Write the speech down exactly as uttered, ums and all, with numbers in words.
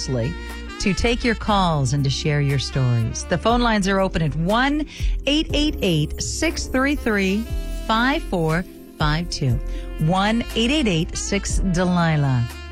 anonymously to take your calls and to share your stories. The phone lines are open at one eight eight eight, six three three, five four five two. one eight eight eight, six Delilah.